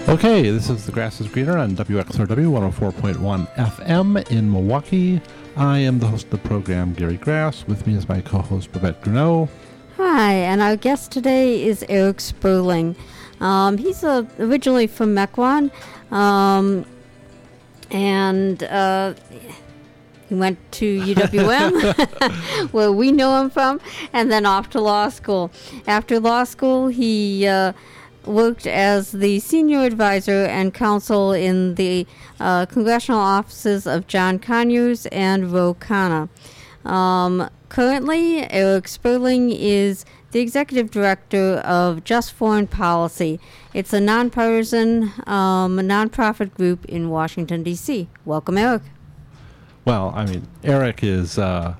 Okay, this is The Grass is Greener on WXRW 104.1 FM in Milwaukee. I am the host of the program, Gary Grass. With me is my co-host, Babette Gruneau. Hi, and our guest today is Eric Sperling. He's originally from Mequon, and he went to UWM, where we know him from, and then off to law school. After law school, he worked as the senior advisor and counsel in the congressional offices of John Conyers and Ro Khanna. Currently, Eric Sperling is the executive director of Just Foreign Policy. It's a nonpartisan, nonprofit group in Washington, D.C. Welcome, Eric. Well, I mean, Eric is, we had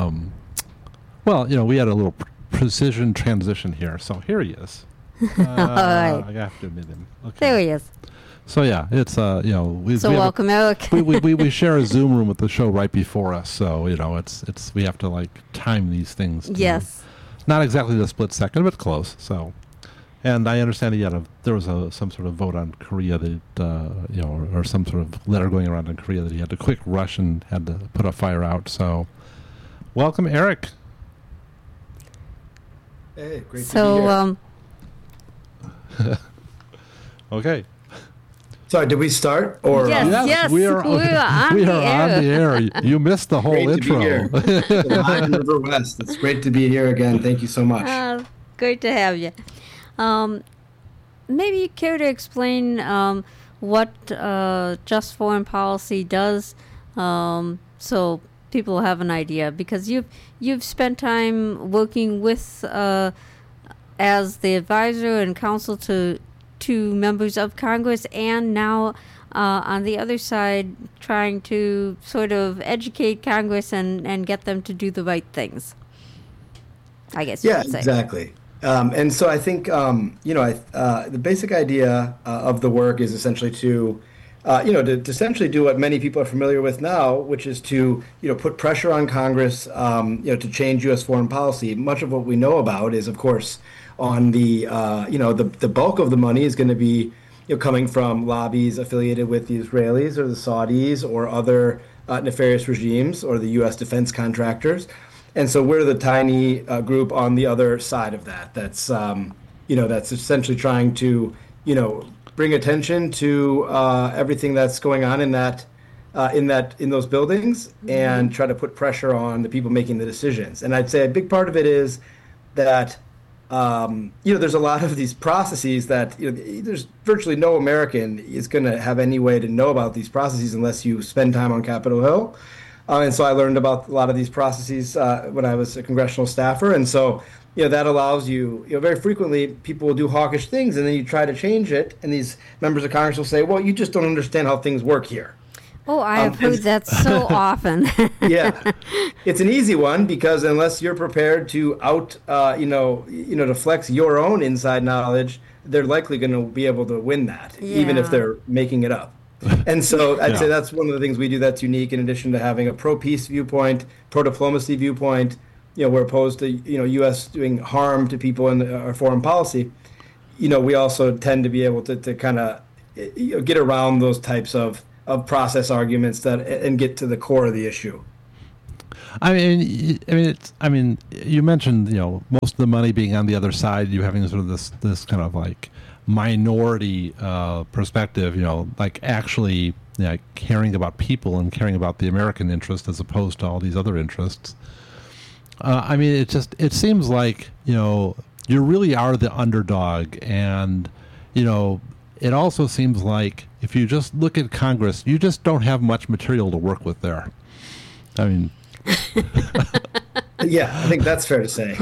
a little precision transition here, so here he is. All right. I have to admit him. Okay. There he is. So yeah, it's welcome, Eric. we share a Zoom room with the show right before us, so it's we have to like time these things. Yes. Not exactly the split second, but close. So, and I understand there was some sort of vote on Korea that or some sort of letter going around in Korea that he had to quick rush and had to put a fire out. So, welcome, Eric. Hey, great to be here. Okay. Sorry, did we start? Or yes, we are on the air. You missed the whole intro. Great to be here. Live in River West. It's great to be here again. Thank you so much. Great to have you. Maybe you care to explain what Just Foreign Policy does, so people have an idea, because you've spent time working with as the advisor and counsel to members of Congress, and now on the other side trying to sort of educate Congress and get them to do the right things, I guess you could say. Exactly. And so I think, the basic idea of the work is essentially to essentially do what many people are familiar with now, which is to, put pressure on Congress, to change U.S. foreign policy. Much of what we know about is, of course, on the bulk of the money is going to be, coming from lobbies affiliated with the Israelis or the Saudis or other nefarious regimes or the U.S. defense contractors. And so we're the tiny group on the other side of that. That's essentially trying to, bring attention to everything that's going on in those buildings, and try to put pressure on the people making the decisions. And I'd say a big part of it is that there's a lot of these processes that there's virtually no American is going to have any way to know about these processes unless you spend time on Capitol Hill. And so I learned about a lot of these processes when I was a congressional staffer. And so, that allows you, very frequently people will do hawkish things, and then you try to change it. And these members of Congress will say, well, you just don't understand how things work here. Oh, I have heard that so often. Yeah. It's an easy one, because unless you're prepared to to flex your own inside knowledge, they're likely going to be able to win that, even if they're making it up. And so I'd say that's one of the things we do that's unique, in addition to having a pro-peace viewpoint, pro-diplomacy viewpoint. We're opposed to, U.S. doing harm to people in our foreign policy. We also tend to be able to kind of get around those types of process arguments and get to the core of the issue. I mean, you mentioned, most of the money being on the other side, you having sort of this kind of like minority perspective, like actually caring about people and caring about the American interest as opposed to all these other interests. It seems like, you really are the underdog, and, it also seems like if you just look at Congress, you just don't have much material to work with there. I mean... Yeah, I think that's fair to say.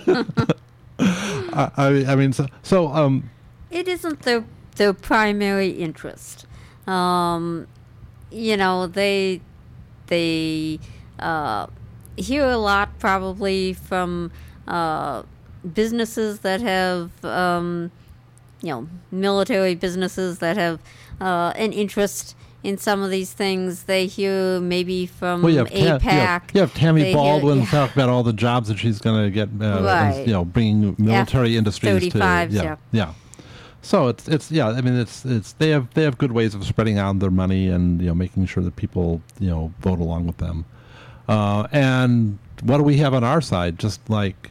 It isn't their primary interest. They hear a lot probably from businesses that have, military businesses that have an interest in some of these things. They hear maybe from AIPAC. You have Tammy Baldwin talk about all the jobs that she's going to get, bringing military industries to. 35s, yeah. So it's yeah. I mean, it's they have good ways of spreading out their money and making sure that people vote along with them. And what do we have on our side? Just like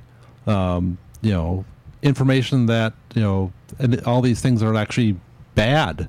information that and all these things are actually bad.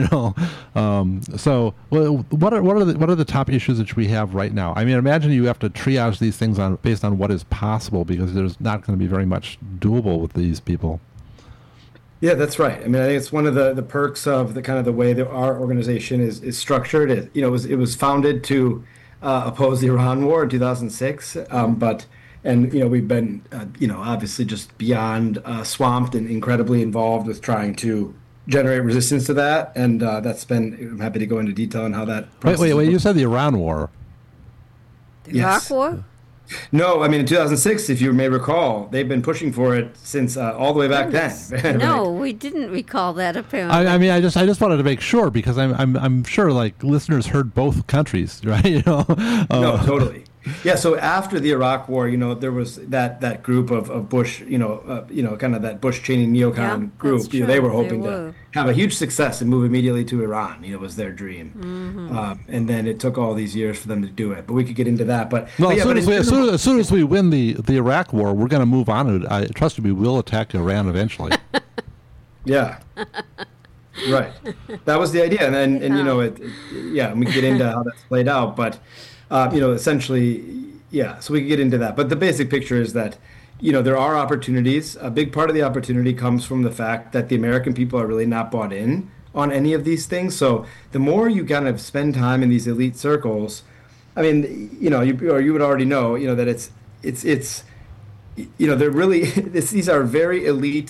So what are the top issues that we have right now? I mean, imagine you have to triage these things based on what is possible, because there's not going to be very much doable with these people. Yeah, that's right. I mean, I think it's one of the perks of the kind of the way that our organization is structured. It was founded to oppose the Iran war in 2006, we've been obviously just beyond swamped and incredibly involved with trying to generate resistance to that, and that's been. I'm happy to go into detail on how that. Wait! You said the Iran war. The Iraq war? No, I mean in 2006, if you may recall, they've been pushing for it since all the way back then. No, we didn't recall that apparently. I mean, I just wanted to make sure, because I'm sure like listeners heard both countries, right? No, totally. Yeah, so after the Iraq War, there was that group of Bush, kind of that Bush-Cheney neocon group. They were hoping to have a huge success and move immediately to Iran. Was their dream. Mm-hmm. And then it took all these years for them to do it. But we could get into that. As soon as we win the Iraq War, we're going to move on. I trust me, we will attack Iran eventually. Yeah. Right. That was the idea, and we can get into how that's played out, but. Essentially, yeah, so we can get into that. But the basic picture is that, there are opportunities. A big part of the opportunity comes from the fact that the American people are really not bought in on any of these things. So the more you kind of spend time in these elite circles, I mean, you would already know, that it's they're really, these are very elite,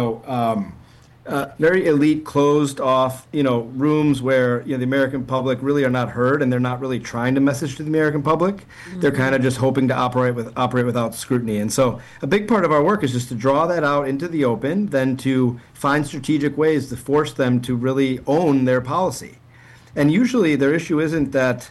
very elite, closed off, rooms where the American public really are not heard, and they're not really trying to message to the American public. Mm-hmm. They're kind of just hoping to operate without scrutiny. And so a big part of our work is just to draw that out into the open, then to find strategic ways to force them to really own their policy. And usually their issue isn't that,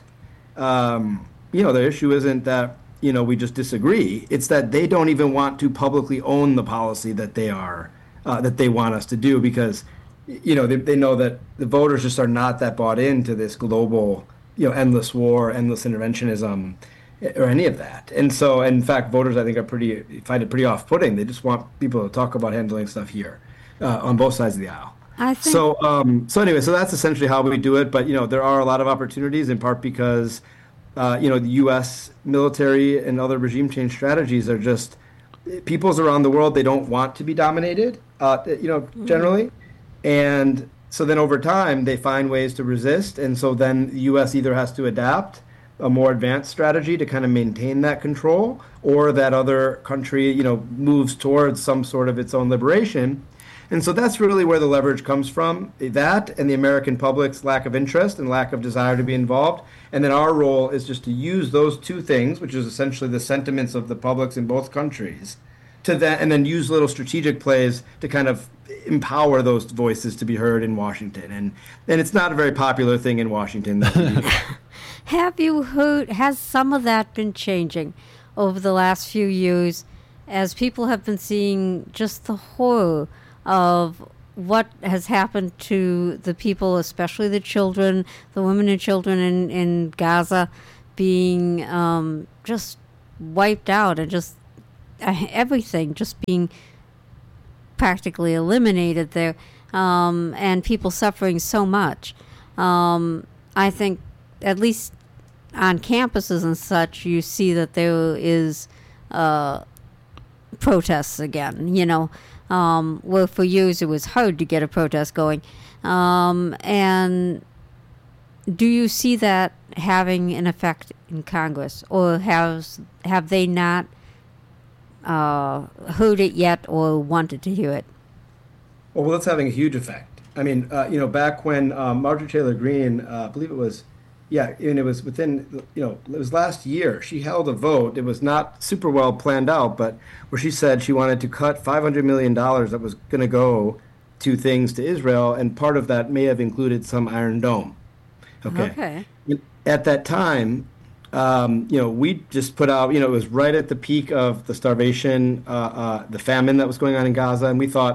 we just disagree. It's that they don't even want to publicly own the policy that they are. That they want us to do, because they know that the voters just are not that bought into this global endless war, endless interventionism, or any of that. And so, in fact, voters, I think, find it pretty off-putting. They just want people to talk about handling stuff here on both sides of the aisle. I think so anyway, so that's essentially how we do it. But there are a lot of opportunities, in part because the U.S. military and other regime change strategies are just peoples around the world. They don't want to be dominated. Generally. And so then over time, they find ways to resist. And so then the U.S. either has to adapt a more advanced strategy to kind of maintain that control, or that other country, moves towards some sort of its own liberation. And so that's really where the leverage comes from, that and the American public's lack of interest and lack of desire to be involved. And then our role is just to use those two things, which is essentially the sentiments of the publics in both countries, to that, and then use little strategic plays to kind of empower those voices to be heard in Washington. And it's not a very popular thing in Washington. Have you heard, has some of that been changing over the last few years, as people have been seeing just the horror of what has happened to the people, especially the children, the women and children in Gaza, being just wiped out, and just everything just being practically eliminated there, and people suffering so much. I think, at least on campuses and such, you see that there is protests again, where for years it was hard to get a protest going. And do you see that having an effect in Congress, or have they not heard it yet or wanted to hear it? Well, it's having a huge effect. I mean, back when Marjorie Taylor Greene, I believe it was, and it was within, it was last year, she held a vote. It was not super well planned out, but where she said she wanted to cut $500 million that was going to go to things to Israel, and part of that may have included some Iron Dome. Okay. At that time, we just put out, it was right at the peak of the starvation, the famine that was going on in Gaza, and we thought,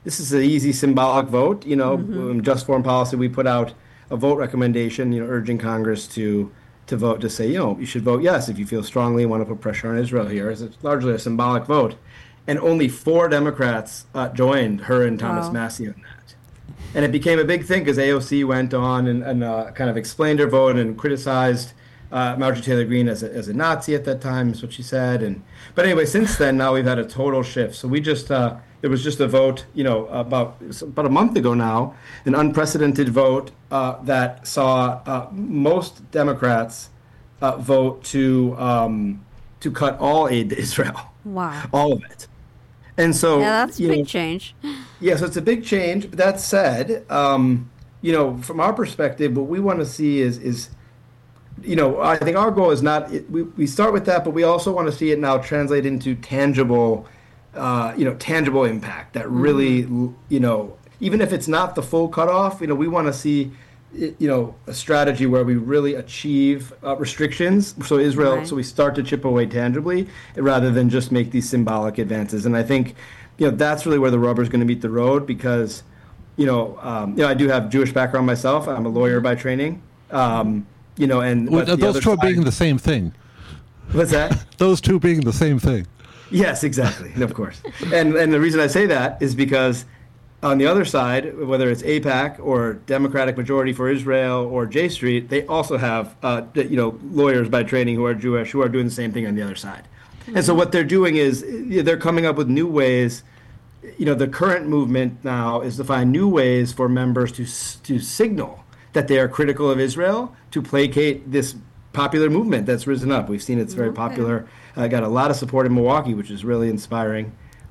this is an easy symbolic vote. Just Foreign Policy, we put out a vote recommendation, urging Congress to vote to say, you should vote yes if you feel strongly and want to put pressure on Israel here. It's largely a symbolic vote. And only 4 Democrats joined her and Thomas Massie on that. And it became a big thing because AOC went on and kind of explained her vote and criticized Marjorie Taylor Greene as a Nazi at that time, is what she said. But anyway, since then, now we've had a total shift. So we just, there was just a vote, about a month ago now, an unprecedented vote that saw most Democrats vote to cut all aid to Israel. Wow. All of it. And so, that's a big change. Yeah, so it's a big change. But that said, from our perspective, what we want to see is I think our goal is not, we start with that, but we also want to see it now translate into tangible impact that really, even if it's not the full cutoff, we want to see, a strategy where we really achieve restrictions. So so we start to chip away tangibly rather than just make these symbolic advances. And I think, that's really where the rubber is going to meet the road because, I do have Jewish background myself. I'm a lawyer by training. And those two are being the same thing. What's that? Those two being the same thing. Yes, exactly. Of course. And the reason I say that is because on the other side, whether it's AIPAC or Democratic Majority for Israel or J Street, they also have lawyers by training who are Jewish who are doing the same thing on the other side. Mm-hmm. And so what they're doing is they're coming up with new ways. The current movement now is to find new ways for members to signal that they are critical of Israel to placate this popular movement that's risen up. We've seen it's very popular. Got a lot of support in Milwaukee, which is really inspiring.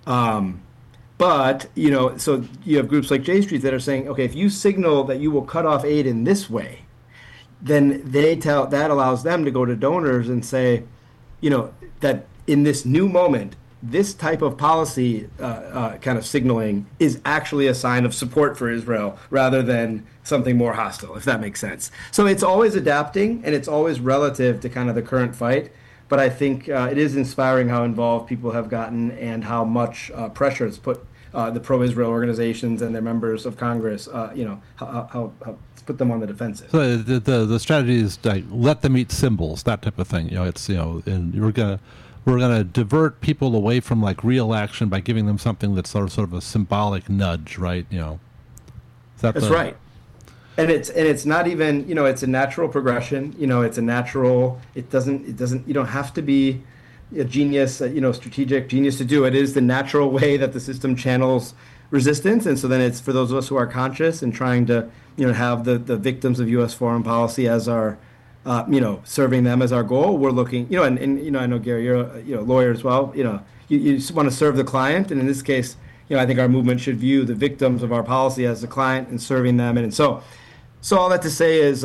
But, so you have groups like J Street that are saying, okay, if you signal that you will cut off aid in this way, then that allows them to go to donors and say, that in this new moment, this type of policy kind of signaling is actually a sign of support for Israel rather than something more hostile, if that makes sense. So it's always adapting and it's always relative to kind of the current fight. But I think it is inspiring how involved people have gotten and how much pressure it's put the pro-Israel organizations and their members of Congress, how put them on the defensive. So the strategy is like let them eat symbols, that type of thing. And we're gonna divert people away from like real action by giving them something that's sort of a symbolic nudge, right? That's right. And it's not even, it's a natural progression. It's a natural. It doesn't. You don't have to be a genius, strategic genius to do it. It is the natural way that the system channels resistance. And so then it's for those of us who are conscious and trying to, have the victims of U.S. foreign policy as our, serving them as our goal. We're looking, and I know Gary, you're a lawyer as well. You just want to serve the client, and in this case, I think our movement should view the victims of our policy as the client and serving them. And so all that to say is,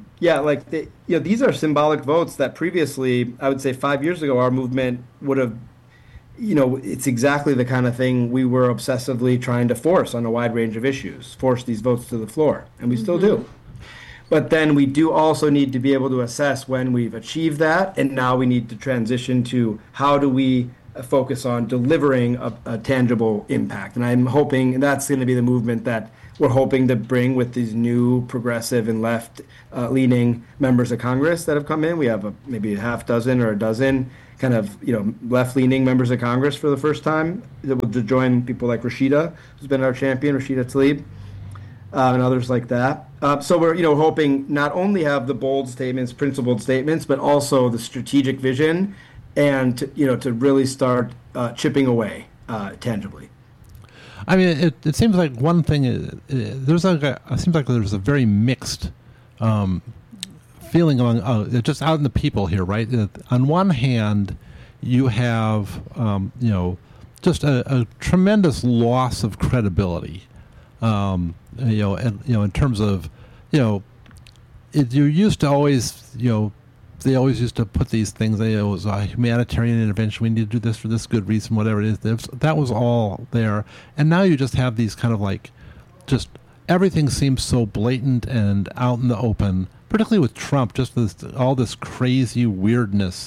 these are symbolic votes that previously, I would say 5 years ago, our movement would have, it's exactly the kind of thing we were obsessively trying to force on a wide range of issues, force these votes to the floor, and we still do. But then we do also need to be able to assess when we've achieved that, and now we need to transition to how do we focus on delivering a tangible impact. And I'm hoping that's going to be the movement that we're hoping to bring with these new progressive and left-leaning members of Congress that have come in. We have maybe a half dozen or a dozen kind of left-leaning members of Congress for the first time to join people like Rashida, who's been our champion, Rashida Tlaib, and others like that. So we're hoping not only have the bold statements, principled statements, but also the strategic vision, and to really start chipping away tangibly. I mean, it seems like one thing is it seems like there's a very mixed feeling among just out in the people here, right? On one hand, you have just a tremendous loss of credibility, in terms of you used to always they always used to put these things, it was a humanitarian intervention, we need to do this for this good reason, whatever it is. That was all there. And now you just have these kind of like just everything seems so blatant and out in the open, particularly with Trump, just all this crazy weirdness,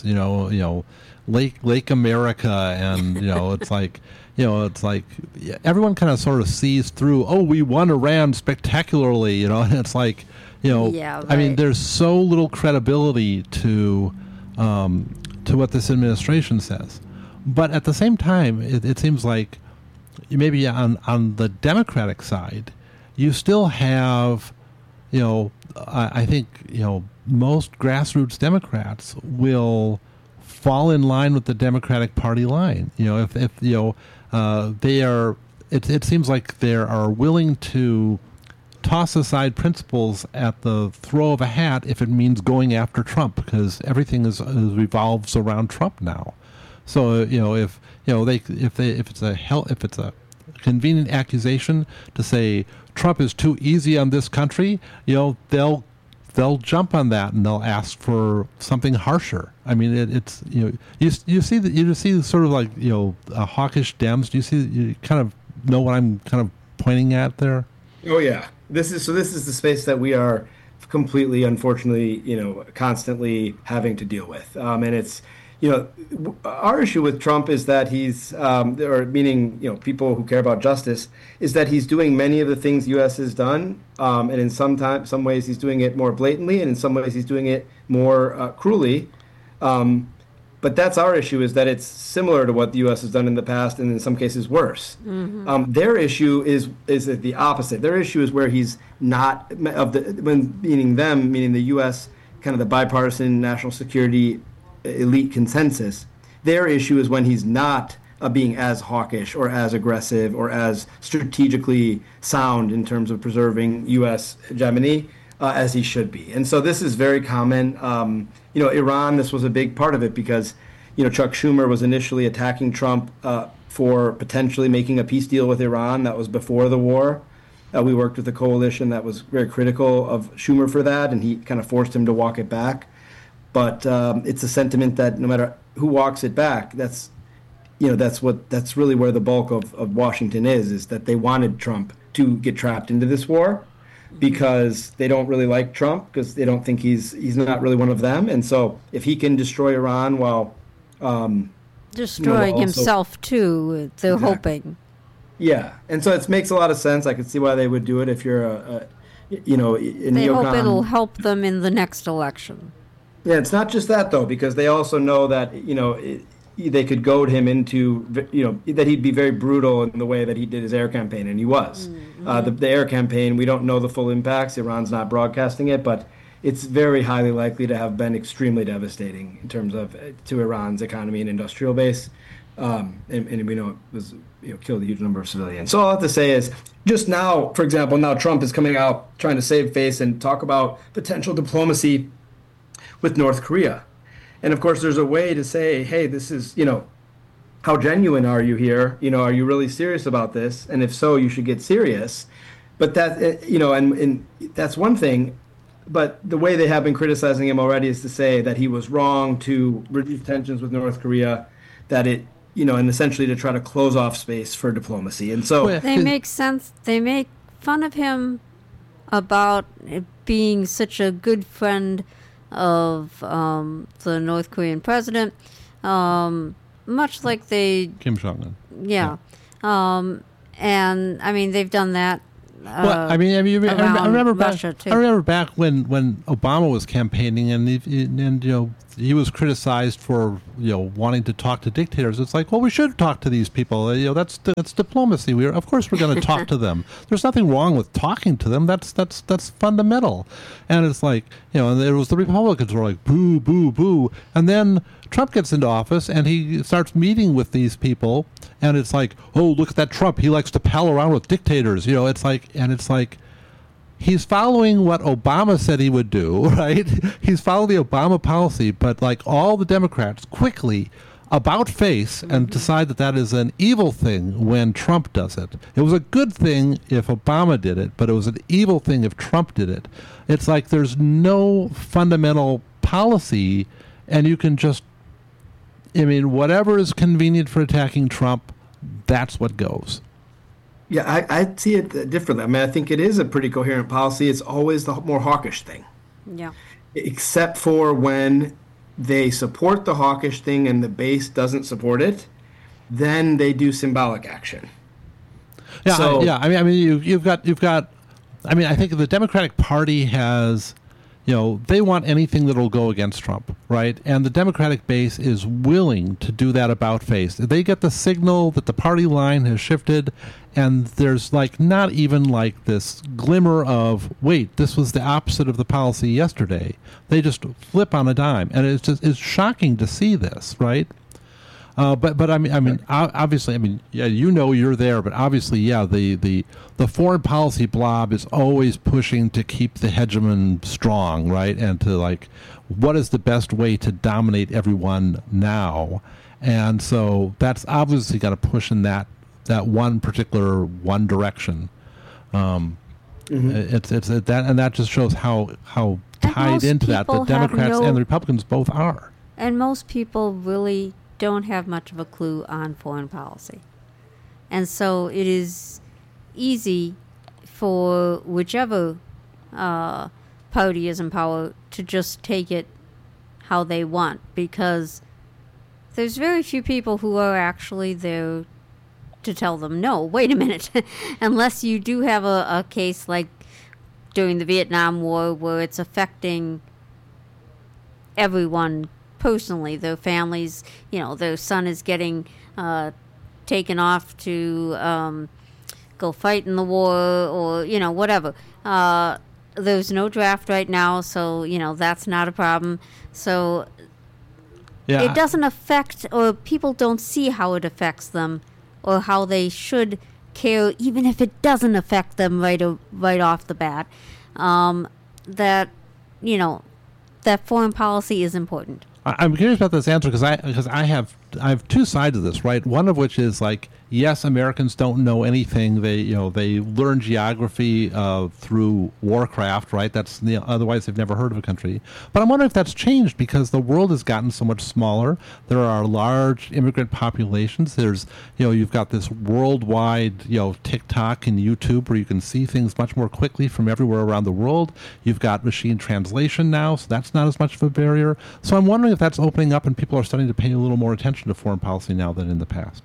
Lake America, and it's like, everyone kind of sort of sees through. Oh, we won Iran spectacularly, and it's like, Yeah, I mean, right. there's so little credibility to what this administration says, but at the same time, it seems like maybe on the Democratic side, you still have, I think, most grassroots Democrats will fall in line with the Democratic Party line. If they are, it seems like they are willing to toss aside principles at the throw of a hat if it means going after Trump, because everything revolves around Trump now. So if it's a convenient accusation to say Trump is too easy on this country, they'll jump on that and they'll ask for something harsher. I mean, it's you see sort of like hawkish Dems. Do you kind of know what I'm kind of pointing at there? Oh yeah, this is the space that we are completely, unfortunately, constantly having to deal with, and it's. Our issue with Trump is that he's, or meaning, people who care about justice, is that he's doing many of the things the U.S. has done, and in some ways he's doing it more blatantly, and in some ways he's doing it more cruelly. But that's our issue, is that it's similar to what the U.S. has done in the past, and in some cases worse. Mm-hmm. Their issue is the opposite. Their issue is where he's not meaning the U.S. kind of the bipartisan national security elite consensus. Their issue is when he's not being as hawkish or as aggressive or as strategically sound in terms of preserving U.S. hegemony as he should be. And so this is very common. Iran, this was a big part of it because, Chuck Schumer was initially attacking Trump for potentially making a peace deal with Iran. That was before the war. We worked with a coalition that was very critical of Schumer for that, and he kind of forced him to walk it back. But it's a sentiment that no matter who walks it back, that's really where the bulk of Washington is that they wanted Trump to get trapped into this war because they don't really like Trump, because they don't think he's not really one of them. And so if he can destroy Iran while destroying himself too, they're hoping. Yeah, and so it makes a lot of sense. I could see why they would do it if you're a They hope it'll help them in the next election. Yeah, it's not just that, though, because they also know that, they could goad him into, that he'd be very brutal in the way that he did his air campaign, and he was. Mm-hmm. The air campaign, we don't know the full impacts. Iran's not broadcasting it, but it's very highly likely to have been extremely devastating in terms of to Iran's economy and industrial base. And we know it was, killed a huge number of civilians. So all I have to say is, just now, for example, now Trump is coming out trying to save face and talk about potential diplomacy with North Korea. And of course, there's a way to say, hey, this is, how genuine are you here? Are you really serious about this? And if so, you should get serious. But that, and that's one thing. But the way they have been criticizing him already is to say that he was wrong to reduce tensions with North Korea, that it, and essentially to try to close off space for diplomacy. And so they make sense. They make fun of him about being such a good friend of the North Korean president, much like they Kim Jong-un. Yeah. And I mean they've done that. Well, I remember Russia back. too. I remember back when Obama was campaigning, and he was criticized for wanting to talk to dictators. It's like, well, we should talk to these people. That's diplomacy. Of course we're going to talk to them. There's nothing wrong with talking to them. That's fundamental. And it's like and there was the Republicans were like boo boo boo, and then Trump gets into office and he starts meeting with these people, and it's like, oh, look at that Trump. He likes to pal around with dictators. It's like he's following what Obama said he would do, right? He's following the Obama policy, but like all the Democrats quickly about face and decide that is an evil thing when Trump does it. It was a good thing if Obama did it, but it was an evil thing if Trump did it. It's like there's no fundamental policy, and you can just, whatever is convenient for attacking Trump, that's what goes. Yeah, I see it differently. I mean, I think it is a pretty coherent policy. It's always the more hawkish thing, Yeah. except for when they support the hawkish thing and the base doesn't support it, then they do symbolic action. Yeah, So, yeah. You've got. I mean, I think the Democratic Party has, they want anything that'll go against Trump, right? And the Democratic base is willing to do that about face. They get the signal that the party line has shifted, and there's like not even like this glimmer of wait, this was the opposite of the policy yesterday. They just flip on a dime, and it's shocking to see this, right? But obviously, yeah, you're there, but obviously, yeah, the foreign policy blob is always pushing to keep the hegemon strong, right, and to like, what is the best way to dominate everyone now, and so that's obviously got to push in that one particular one direction. It's that, and that just shows how tied into that the Democrats and the Republicans both are. And most people really don't have much of a clue on foreign policy. And so it is easy for whichever party is in power to just take it how they want, because there's very few people who are actually there to tell them, no, wait a minute, unless you do have a case like during the Vietnam War where it's affecting everyone personally, their families, their son is getting taken off to go fight in the war, or whatever. There's no draft right now, so that's not a problem. So yeah, it doesn't affect, or people don't see how it affects them, or how they should care, even if it doesn't affect them right off the bat. That foreign policy is important. I'm curious about this answer because I have two sides of this, right? One of which is like, yes, Americans don't know anything. They learn geography through Warcraft, right? That's otherwise they've never heard of a country. But I'm wondering if that's changed because the world has gotten so much smaller. There are large immigrant populations. There's you've got this worldwide TikTok and YouTube where you can see things much more quickly from everywhere around the world. You've got machine translation now, so that's not as much of a barrier. So I'm wondering if that's opening up and people are starting to pay a little more attention to foreign policy now than in the past.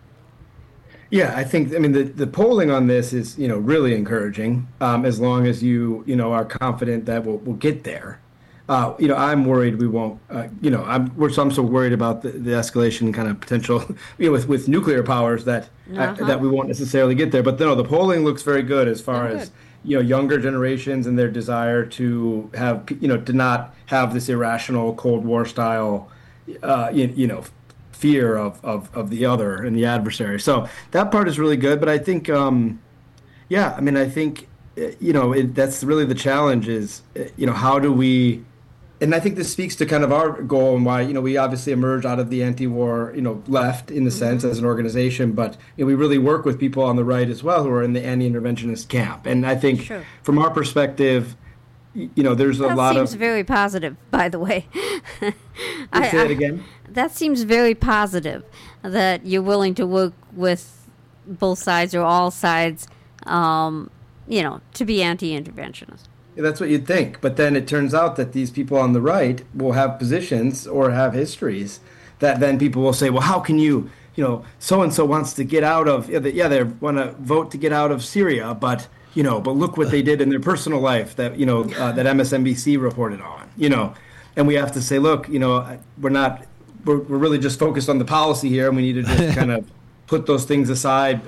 Yeah, I mean, the polling on this is, really encouraging, as long as you are confident that we'll get there. I'm worried we won't, I'm so worried about the escalation kind of potential, with nuclear powers that we won't necessarily get there. But the polling looks very good as far as, younger generations and their desire to have, to not have this irrational Cold War style, fear of the other and the adversary. So that part is really good. But I think, I think, that's really the challenge is, how do we, and I think this speaks to kind of our goal and why, we obviously emerged out of the anti-war, left in the sense as an organization, but we really work with people on the right as well who are in the anti-interventionist camp. And I think from our perspective, there's a lot of... That seems very positive, by the way. Say it again? That seems very positive, that you're willing to work with both sides or all sides, to be anti-interventionist. That's what you'd think. But then it turns out that these people on the right will have positions or have histories that then people will say, well, how can you, so-and-so wants to get out of, they want to vote to get out of Syria, but look what they did in their personal life that, that MSNBC reported on, and we have to say, look, we're really just focused on the policy here, and we need to just kind of put those things aside